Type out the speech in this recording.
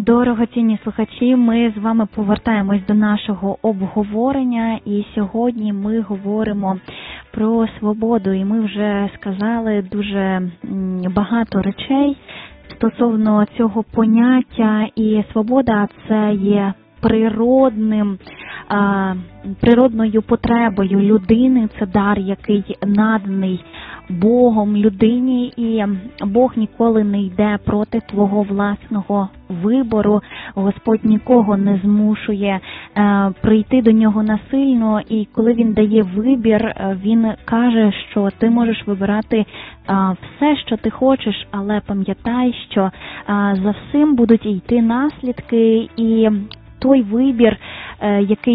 Дорогоцінні слухачі, ми з вами повертаємось до нашого обговорення, і сьогодні ми говоримо про свободу, і ми вже сказали дуже багато речей стосовно цього поняття, і свобода – це є природною потребою людини, це дар, який наданий Богом людині, і Бог ніколи не йде проти твого власного вибору. Господь нікого не змушує прийти до нього насильно, і коли він дає вибір, він каже, що ти можеш вибирати все, що ти хочеш, але пам'ятай, що за всім будуть йти наслідки, і той вибір, який